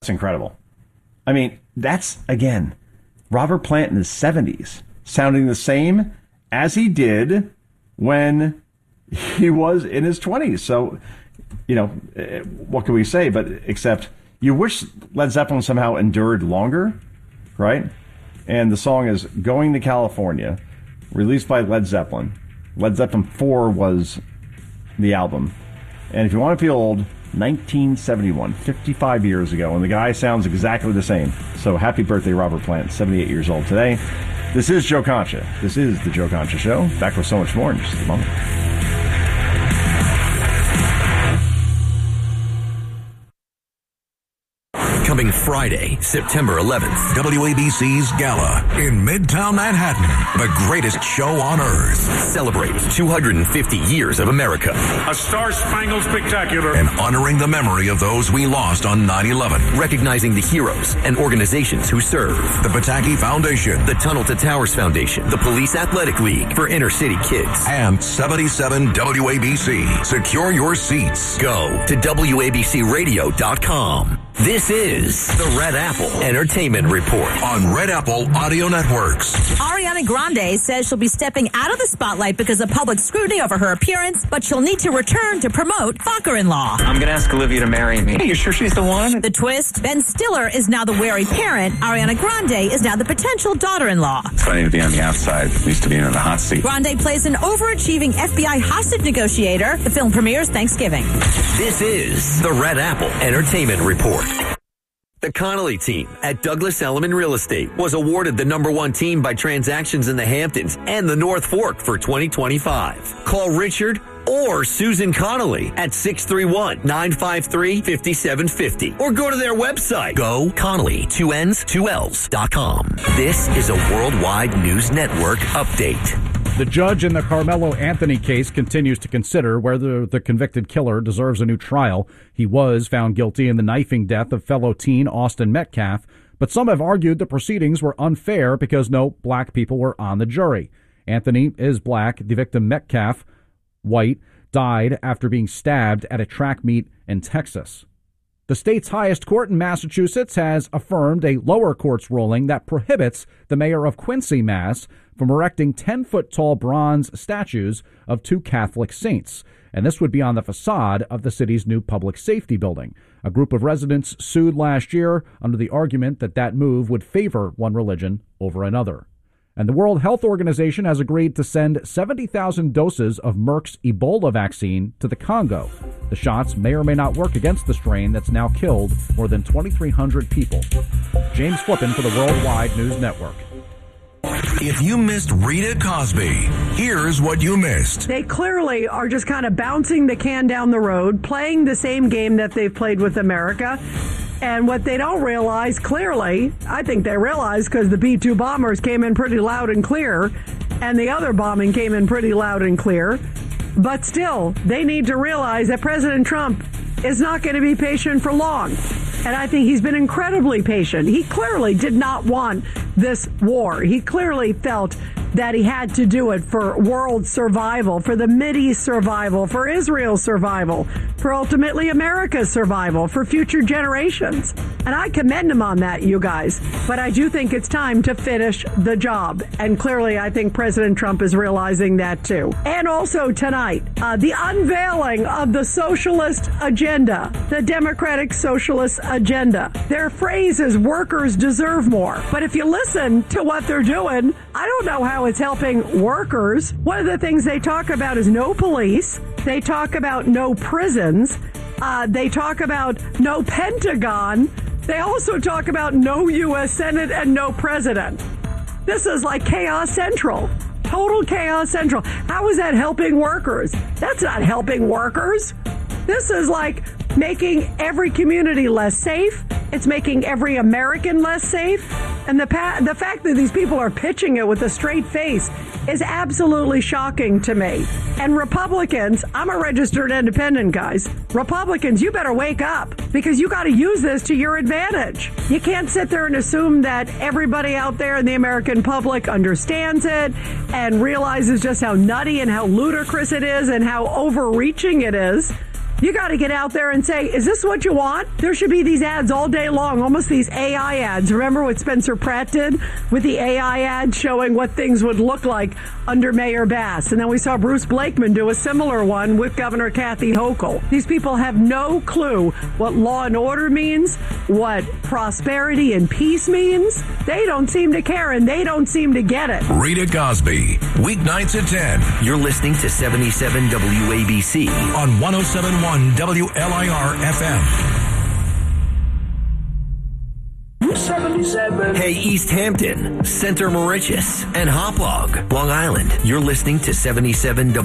It's incredible. I mean, that's, again, Robert Plant in his 70s, sounding the same as he did when he was in his 20s. So, what can we say? But except you wish Led Zeppelin somehow endured longer, right? And the song is Going to California, released by Led Zeppelin. Led Zeppelin 4 was the album. And if you want to feel old, 1971, 55 years ago, and the guy sounds exactly the same. So happy birthday, Robert Plant, 78 years old today. This is Joe Concha. This is The Joe Concha Show. Back with so much more in just a moment. Coming Friday, September 11th, WABC's Gala in Midtown Manhattan. The greatest show on earth. Celebrate 250 years of America. A star-spangled spectacular. And honoring the memory of those we lost on 9/11. Recognizing the heroes and organizations who serve. The Pataki Foundation. The Tunnel to Towers Foundation. The Police Athletic League for inner city kids. And 77 WABC. Secure your seats. Go to WABCRadio.com. This is the Red Apple Entertainment Report on Red Apple Audio Networks. Ariana Grande says she'll be stepping out of the spotlight because of public scrutiny over her appearance, but she'll need to return to promote Fucker-in-Law. I'm going to ask Olivia to marry me. Hey, you sure she's the one? The twist, Ben Stiller is now the wary parent. Ariana Grande is now the potential daughter-in-law. It's funny to be on the outside, at least to be in the hot seat. Grande plays an overachieving FBI hostage negotiator. The film premieres Thanksgiving. This is the Red Apple Entertainment Report. The Connolly team at Douglas Elliman Real Estate was awarded the #1 team by transactions in the Hamptons and the North Fork for 2025. Call Richard or Susan Connolly at 631-953-5750 or go to their website, GoConnolly2Ls2Ls.com. This is a worldwide news network update. The judge in the Carmelo Anthony case continues to consider whether the convicted killer deserves a new trial. He was found guilty in the knifing death of fellow teen Austin Metcalf, but some have argued the proceedings were unfair because no black people were on the jury. Anthony is black. The victim, Metcalf, white, died after being stabbed at a track meet in Texas. The state's highest court in Massachusetts has affirmed a lower court's ruling that prohibits the mayor of Quincy, Mass., from erecting 10-foot-tall bronze statues of two Catholic saints. And this would be on the facade of the city's new public safety building. A group of residents sued last year under the argument that that move would favor one religion over another. And the World Health Organization has agreed to send 70,000 doses of Merck's Ebola vaccine to the Congo. The shots may or may not work against the strain that's now killed more than 2,300 people. James Flippin for the Worldwide News Network. If you missed Rita Cosby, here's what you missed. They clearly are just kind of bouncing the can down the road, playing the same game that they've played with America. And what they don't realize, clearly, I think they realize because the B-2 bombers came in pretty loud and clear, and the other bombing came in pretty loud and clear. But still, they need to realize that President Trump is not going to be patient for long. And I think he's been incredibly patient. He clearly did not want this war. He clearly felt that he had to do it for world survival, for the Mideast survival, for Israel's survival, for ultimately America's survival, for future generations. And I commend him on that, you guys. But I do think it's time to finish the job. And clearly, I think President Trump is realizing that too. And also tonight, the unveiling of the socialist agenda, the Democratic Socialist agenda. Their phrase is workers deserve more. But if you listen to what they're doing, I don't know how it's helping workers. One of the things they talk about is no police. They talk about no prisons. They talk about no Pentagon. They also talk about no U.S. Senate and no president. This is like chaos central. Total chaos central. How is that helping workers? That's not helping workers. This is like making every community less safe. It's making every American less safe. And the fact that these people are pitching it with a straight face is absolutely shocking to me. And Republicans, I'm a registered independent, guys. Republicans, you better wake up because you got to use this to your advantage. You can't sit there and assume that everybody out there in the American public understands it and realizes just how nutty and how ludicrous it is and how overreaching it is. You got to get out there and say, is this what you want? There should be these ads all day long, almost these AI ads. Remember what Spencer Pratt did with the AI ad showing what things would look like under Mayor Bass? And then we saw Bruce Blakeman do a similar one with Governor Kathy Hochul. These people have no clue what law and order means, what prosperity and peace means. They don't seem to care, and they don't seem to get it. Rita Cosby, weeknights at 10 You're listening to 77 WABC. on 107.1 WLIR FM. 77. Hey, East Hampton, Center Mauritius, and Hauppauge, Long Island. You're listening to 77